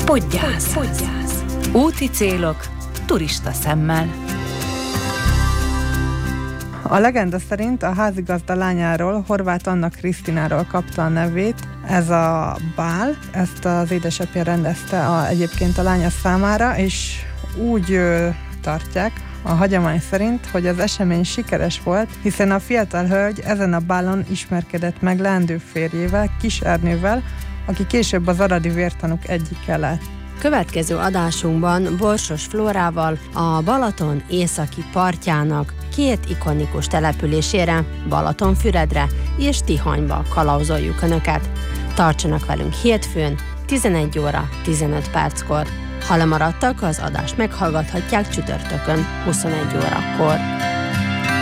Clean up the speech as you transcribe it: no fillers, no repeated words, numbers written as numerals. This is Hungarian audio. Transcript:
Podgyász. Úti célok turista szemmel. A legenda szerint a házigazda lányáról, Horváth Anna Krisztináról kapta a nevét ez a bál. Ezt az édesapja rendezte egyébként a lánya számára, és úgy tartják a hagyomány szerint, hogy az esemény sikeres volt, hiszen a fiatal hölgy ezen a bálon ismerkedett meg leendő férjével, Kis Ernővel, aki később az aradi vértanúk egyike lett. Következő adásunkban Borsos Flórával a Balaton északi partjának két ikonikus településére, Balatonfüredre és Tihanyba kalauzoljuk Önöket. Tartsanak velünk hétfőn, 11 óra 15 perckor. Ha lemaradtak, az adást meghallgathatják csütörtökön, 21 órakor.